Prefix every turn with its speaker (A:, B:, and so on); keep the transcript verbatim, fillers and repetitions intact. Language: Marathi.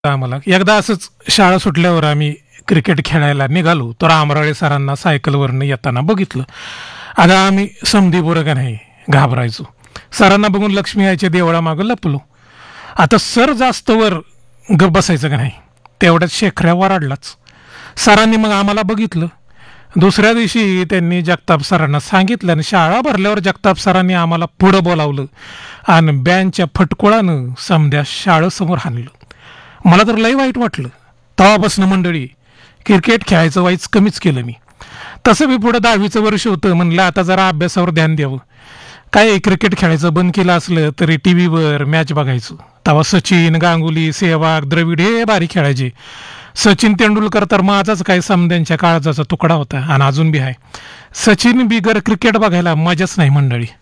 A: आम्हाला एकदा असंच शाळा सुटल्यावर आम्ही क्रिकेट खेळायला निघालो तर आमराळे सरांना सायकलवरनं येताना बघितलं. आता आम्ही समधी पोरं का नाही घाबरायचो. सरांना बघून लक्ष्मी आईच्या देवळामागं लपलो. आता सर जास्त वर गप बसायचं का नाही, तेवढ्यात शेखऱ्या वराडलाच. सरांनी मग आम्हाला बघितलं. दुसऱ्या दिवशी त्यांनी जगताप सरांना सांगितलं आणि शाळा भरल्यावर जगताप सरांनी आम्हाला पुढं बोलावलं आणि बँचच्या फटकुळानं समध्या शाळेसमोर हाणलं. मला तर लई वाईट वाटलं. तेव्हापासून मंडळी क्रिकेट खेळायचं वाईच कमीच केलं मी. तसं मी पुढं दहावीचं वर्ष होतं, म्हणलं आता जरा अभ्यासावर ध्यान द्यावं. काय क्रिकेट खेळायचं बंद केलं असलं तरी टी व्हीवर मॅच बघायचो. तेव्हा सचिन, गांगुली, सेहवाग, द्रविड हे भारी खेळायचे. सचिन तेंडुलकर तर माझाच काय समध्यांच्या काळजाचा तुकडा होता आणि अजून बी आहे. सचिन बिगर क्रिकेट बघायला मजाच नाही मंडळी.